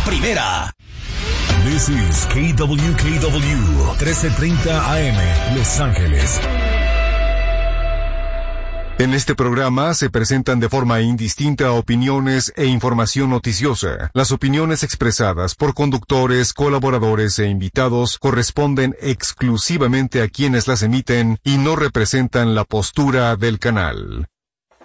primera. This is KWKW 1330 AM, Los Ángeles. En este programa se presentan de forma indistinta opiniones e información noticiosa. Las opiniones expresadas por conductores, colaboradores e invitados corresponden exclusivamente a quienes las emiten y no representan la postura del canal.